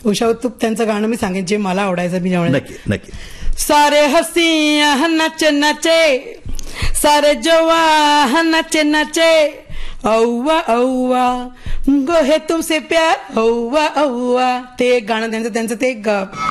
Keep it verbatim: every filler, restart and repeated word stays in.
उषा उत्तुप त्यांचं गाणं मी सांगेन जे मला आवडायचं मी जेव्हा नक्की नक्की. सारे हसिया नाचे नाचे सारे जवा नाचे नाचे औवा औवा गो हे तुमसे प्यार औवा औवा ते गाणं त्यांचं त्यांचं ते